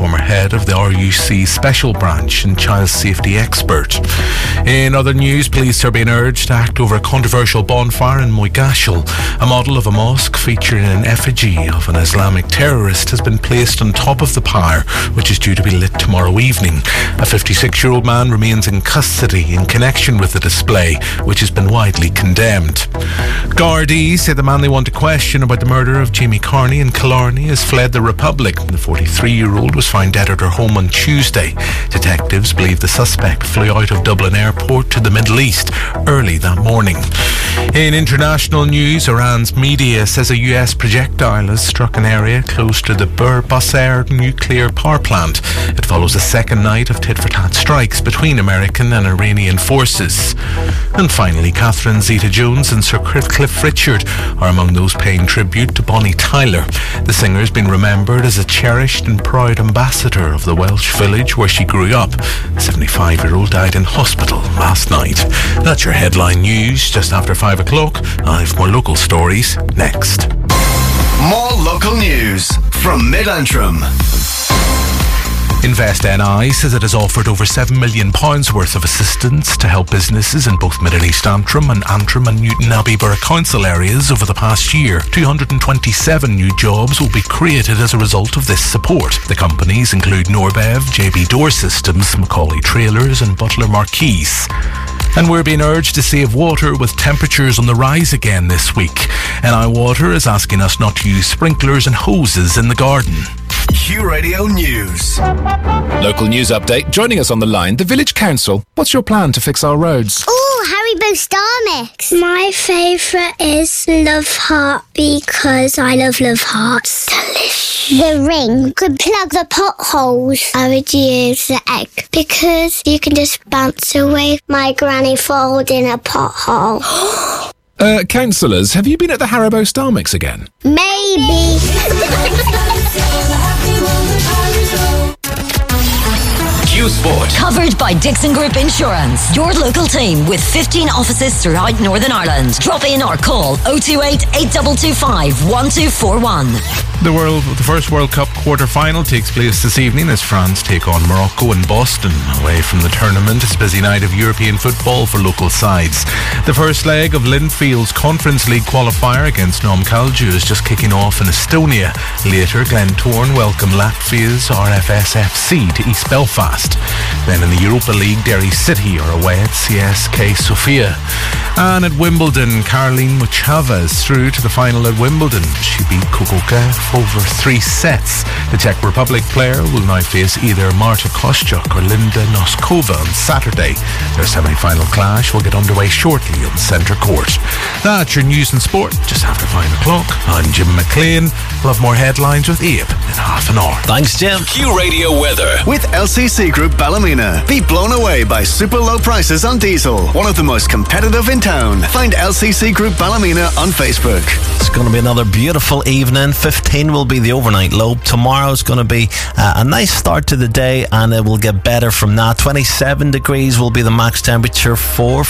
former head of the RUC Special Branch and child safety expert. In other news, police are being urged to act over a controversial bonfire in Moygashel. A model of a mosque featuring an effigy of an Islamic terrorist has been placed on top of the pyre, which is due to be lit tomorrow evening. A 56-year-old man remains in custody in connection with the display, which has been widely condemned. Gardaí say the man they want to question about the murder of Jamie Carney in Killarney has fled the Republic. The 43-year-old was found dead at her home on Tuesday. Detectives believe the suspect flew out of Dublin Airport to the Middle East early that morning. In international news, Iran's media says a US projectile has struck an area close to the Bushehr nuclear power plant. It follows a second night of tit-for-tat strikes between American and Iranian forces. And finally, Catherine Zeta-Jones and Sir Cliff Richard are among those paying tribute to Bonnie Tyler. The singer has been remembered as a cherished and proud ambassador of the Welsh village where she grew up. The 75-year-old died in hospital last night. That's your headline news just after 5 o'clock. I have more local stories next. More local news from Mid-Antrim. Invest NI says it has offered over £7 million worth of assistance to help businesses in both Middle East Antrim and Newton Abbey Borough Council areas over the past year. 227 new jobs will be created as a result of this support. The companies include Norbev, JB Door Systems, Macaulay Trailers and Butler Marquise. And we're being urged to save water with temperatures on the rise again this week. NI Water is asking us not to use sprinklers and hoses in the garden. Q Radio News. Local news update. Joining us on the line, the Village Council. What's your plan to fix our roads? Oh, Haribo Star Mix. My favourite is Love Heart because I love Hearts. Delicious. The ring could plug the potholes. I would use the egg because you can just bounce away my granny falls in a pothole. Councillors, have you been at the Haribo Star Mix again? Maybe. Q Sport. Covered by Dixon Group Insurance. Your local team with 15 offices throughout Northern Ireland. Drop in or call 028 8225 1241. The first World Cup quarter-final takes place this evening as France take on Morocco in Boston. Away from the tournament, it's a busy night of European football for local sides. The first leg of Linfield's Conference League qualifier against Nom Kalju is just kicking off in Estonia. Later, Glentoran welcome Latvia's RFS FC to East Belfast. Then in the Europa League, Derry City are away at CSK Sofia. And at Wimbledon, Caroline Muchava is through to the final at Wimbledon. She beat Kukuka over 3 sets. The Czech Republic player will now face either Marta Kostyuk or Linda Noskova on Saturday. Their semi-final clash will get underway shortly on Centre Court. That's your news and sport just after 5 o'clock. I'm Jim McLean. We'll have more headlines with Abe in half an hour. Thanks, Jim. Q Radio weather with LCC Group Ballymena. Be blown away by super low prices on diesel. One of the most competitive in town. Find LCC Group Ballymena on Facebook. It's going to be another beautiful evening. 15 will be the overnight low. Tomorrow's going to be a nice start to the day, and it will get better from that. 27 degrees will be the max temperature for